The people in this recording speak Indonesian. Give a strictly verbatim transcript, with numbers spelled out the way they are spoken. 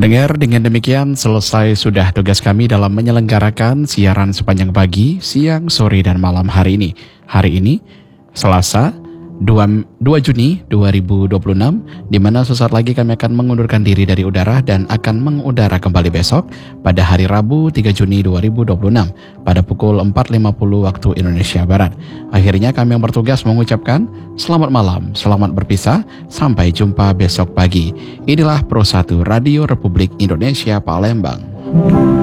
Pendengar, dengan demikian selesai sudah tugas kami dalam menyelenggarakan siaran sepanjang pagi, siang, sore, dan malam hari ini. Hari ini, Selasa, dua Juni dua ribu dua puluh enam, di mana sesaat lagi kami akan mengundurkan diri dari udara dan akan mengudara kembali besok pada hari Rabu tiga Juni dua ribu dua puluh enam pada pukul empat lima puluh waktu Indonesia Barat. Akhirnya kami yang bertugas mengucapkan selamat malam, selamat berpisah, sampai jumpa besok pagi. Inilah Pro satu Radio Republik Indonesia Palembang.